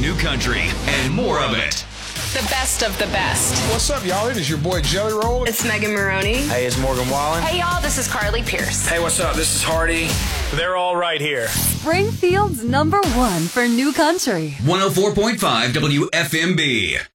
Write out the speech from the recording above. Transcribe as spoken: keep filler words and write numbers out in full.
new country and more of it. The best of the best. What's up, y'all? It is your boy Jelly Roll. It's Megan Maroney. Hey, it's Morgan Wallen. Hey, y'all, this is Carly Pierce. Hey, what's up? This is Hardy. They're all right here. Springfield's number one for new country. one oh four point five W F M B.